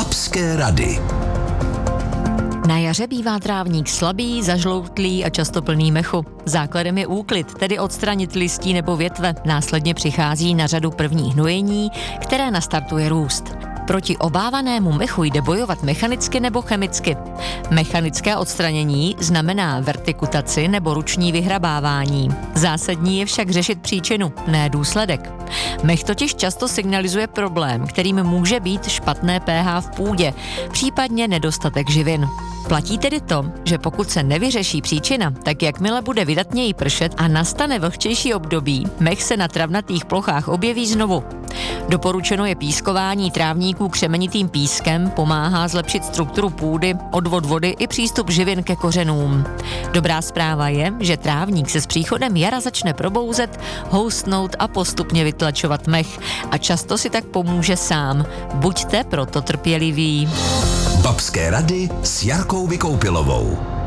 Babské rady. Na jaře bývá trávník slabý, zažloutlý a často plný mechu. Základem je úklid, tedy odstranit listí nebo větve. Následně přichází na řadu první hnojení, které nastartuje růst. Proti obávanému mechu jde bojovat mechanicky nebo chemicky. Mechanické odstranění znamená vertikutaci nebo ruční vyhrabávání. Zásadní je však řešit příčinu, ne důsledek. Mech totiž často signalizuje problém, kterým může být špatné pH v půdě, případně nedostatek živin. Platí tedy to, že pokud se nevyřeší příčina, tak jakmile bude vydatněji pršet a nastane vlhčejší období, mech se na travnatých plochách objeví znovu. Doporučeno je pískování trávníků křemenitým pískem, pomáhá zlepšit strukturu půdy, odvod vody i přístup živin ke kořenům. Dobrá zpráva je, že trávník se s příchodem jara začne probouzet, houstnout a postupně vytlačovat mech a často si tak pomůže sám. Buďte proto trpěliví. Babské rady s Jarkou Vykoupilovou.